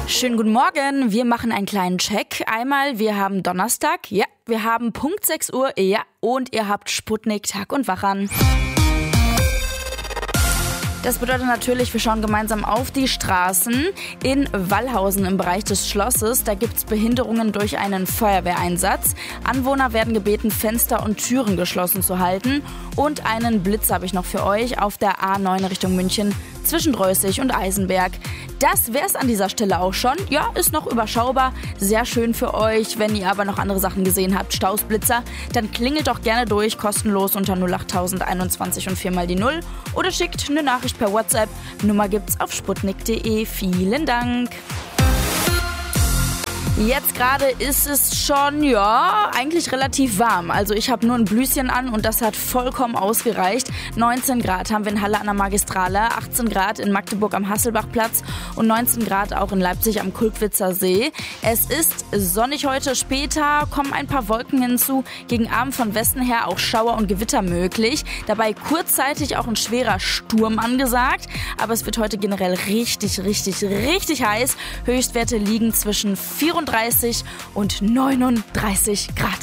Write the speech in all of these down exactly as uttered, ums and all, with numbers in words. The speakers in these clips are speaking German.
Schönen guten Morgen, wir machen einen kleinen Check. Einmal, wir haben Donnerstag, ja, wir haben Punkt sechs Uhr, ja, und ihr habt Sputnik Tag und Wach an. Das bedeutet natürlich, wir schauen gemeinsam auf die Straßen. In Wallhausen im Bereich des Schlosses, da gibt es Behinderungen durch einen Feuerwehreinsatz. Anwohner werden gebeten, Fenster und Türen geschlossen zu halten. Und einen Blitz habe ich noch für euch auf der A neun Richtung München zwischen Drößig und Eisenberg. Das wär's an dieser Stelle auch schon. Ja, ist noch überschaubar. Sehr schön für euch. Wenn ihr aber noch andere Sachen gesehen habt, Stausblitzer, dann klingelt doch gerne durch, kostenlos unter null acht null eins eins und viermal die null oder schickt eine Nachricht per WhatsApp. Nummer gibt's auf sputnik punkt de. Vielen Dank. Jetzt gerade ist es schon, ja, eigentlich relativ warm. Also ich habe nur ein Blüschen an und das hat vollkommen ausgereicht. neunzehn Grad haben wir in Halle an der Magistrale, achtzehn Grad in Magdeburg am Hasselbachplatz und neunzehn Grad auch in Leipzig am Kulkwitzer See. Es ist sonnig heute, später kommen ein paar Wolken hinzu. Gegen Abend von Westen her auch Schauer und Gewitter möglich. Dabei kurzzeitig auch ein schwerer Sturm angesagt. Aber es wird heute generell richtig, richtig, richtig heiß. Höchstwerte liegen zwischen vierunddreißig und neununddreißig Grad.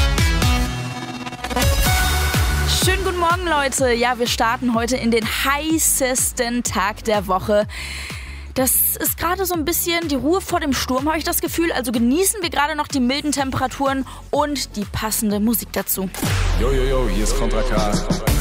Schönen guten Morgen, Leute. Ja, wir starten heute in den heißesten Tag der Woche. Das ist gerade so ein bisschen die Ruhe vor dem Sturm, habe ich das Gefühl. Also genießen wir gerade noch die milden Temperaturen und die passende Musik dazu. Jo, jo, jo, hier ist Contra K.